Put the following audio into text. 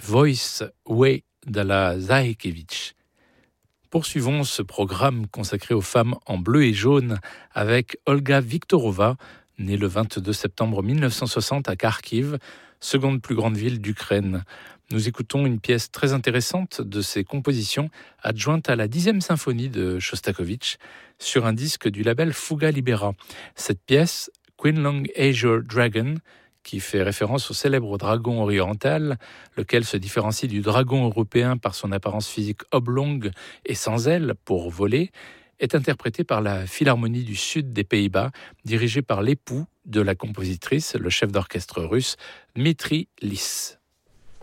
Voice Way d'Alla Zaïkevitch. Poursuivons ce programme consacré aux femmes en bleu et jaune avec Olga Viktorova, née le 22 septembre 1960 à Kharkiv, seconde plus grande ville d'Ukraine. Nous écoutons une pièce très intéressante de ses compositions, adjointe à la 10e symphonie de Shostakovich, sur un disque du label Fuga Libera. Cette pièce, Queen Long Azure Dragon, qui fait référence au célèbre dragon oriental, lequel se différencie du dragon européen par son apparence physique oblongue et sans ailes pour voler, est interprétée par la Philharmonie du Sud des Pays-Bas, dirigée par l'époux de la compositrice, le chef d'orchestre russe, Dmitri Lis.